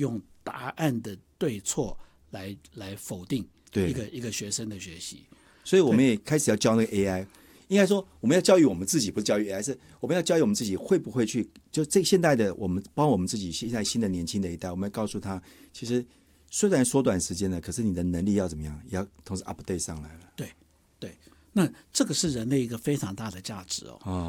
用答案的对错来否定一个学生的学习。 所以我们也开始要教那个 AI， 应该说我们要教育我们自己，不是教育 AI， 是我们要教育我们自己会不会去，就这现代的我们，包括我们自己现在新的年轻的一代，我们要告诉他，其实虽然缩短时间了，可是你的能力要怎么样，也要同时 update 上来了。 对，那这个是人类一个非常大的价值哦。